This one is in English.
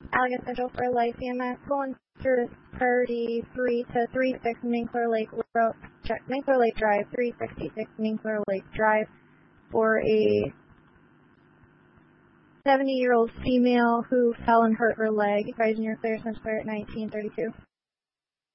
Allegan Central for Life EMS going through priority 3 to 36 Minkler Lake Road, Minkler Lake Drive, 366 Minkler Lake Drive for a 70-year-old female who fell and hurt her leg. Advising your clear, since clear at 1932.